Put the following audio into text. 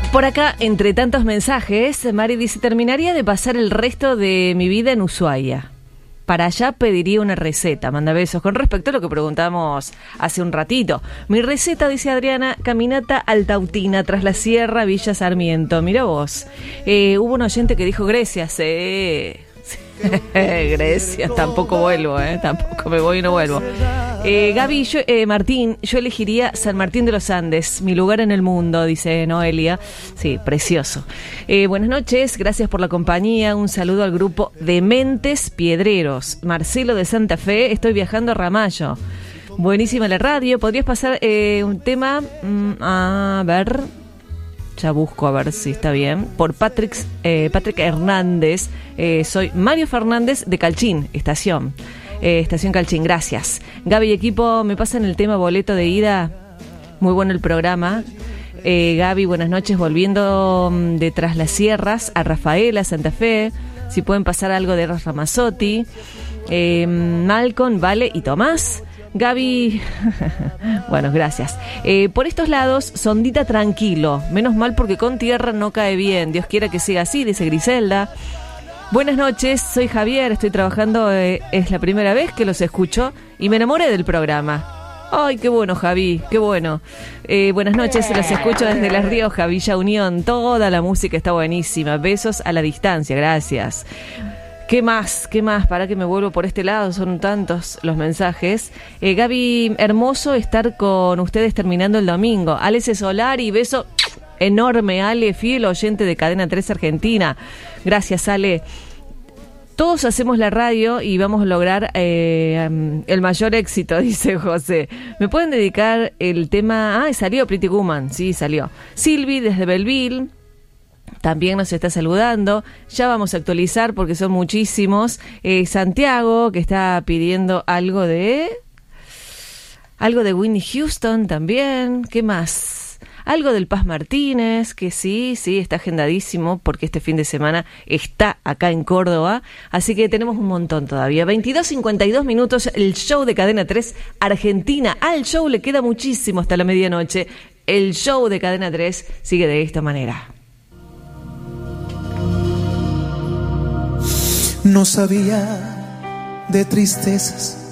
Por acá, entre tantos mensajes, Mari dice, terminaría de pasar el resto de mi vida en Ushuaia. Para allá pediría una receta, manda besos. Con respecto a lo que preguntamos hace un ratito. Mi receta, dice Adriana, caminata altautina tras la sierra Villa Sarmiento. Mira vos, hubo un oyente que dijo Grecia, Grecia, tampoco vuelvo, tampoco me voy y no vuelvo. Gaby, Martín, yo elegiría San Martín de los Andes, mi lugar en el mundo, dice Noelia. Sí, precioso. Buenas noches, gracias por la compañía. Un saludo al grupo Dementes Piedreros. Marcelo de Santa Fe, estoy viajando a Ramallo. Buenísima la radio. ¿Podrías pasar un tema? A ver, ya busco a ver si está bien. Por Patrick Hernández. Soy Mario Fernández de Calchín, Estación Calchín, gracias. Gaby y equipo, me pasan el tema boleto de ida. Muy bueno el programa. Gaby, buenas noches, volviendo de Tras las Sierras a Rafaela, Santa Fe. Si pueden pasar algo de Eros Ramazzotti. Malcolm, Vale y Tomás. Gaby, bueno, gracias. Por estos lados, sondita tranquilo. Menos mal porque con tierra no cae bien. Dios quiera que siga así, dice Griselda. Buenas noches, soy Javier, estoy trabajando, es la primera vez que los escucho y me enamoré del programa. Ay, qué bueno, Javi, qué bueno. Buenas noches, los escucho desde La Rioja, Villa Unión. Toda la música está buenísima. Besos a la distancia, gracias. ¿Qué más? Para que me vuelvo por este lado, son tantos los mensajes. Gaby, hermoso estar con ustedes terminando el domingo. Alex Solari, beso enorme, Ale, fiel oyente de Cadena 3 Argentina. Gracias, Ale. Todos hacemos la radio y vamos a lograr el mayor éxito, dice José. ¿Me pueden dedicar el tema? Salió Pretty Woman, sí, salió. Silvi desde Belleville también nos está saludando. Ya vamos a actualizar porque son muchísimos. Santiago, que está pidiendo algo de Whitney Houston también. ¿Qué más? Algo del Paz Martínez, que sí, está agendadísimo porque este fin de semana está acá en Córdoba. Así que tenemos un montón todavía. 22:52 minutos, el show de Cadena 3 Argentina. Al show le queda muchísimo hasta la medianoche. El show de Cadena 3 sigue de esta manera. No sabía de tristezas